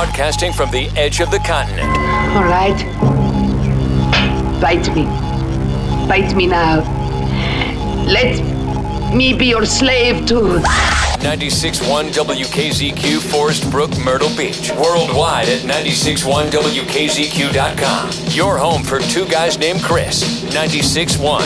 broadcasting from the edge of the continent. All right. Bite me. Bite me now. Let me be your slave too. 96.1 WKZQ, Forest Brook, Myrtle Beach. Worldwide at 96.1WKZQ.com. Your home for two guys named Chris. 96.1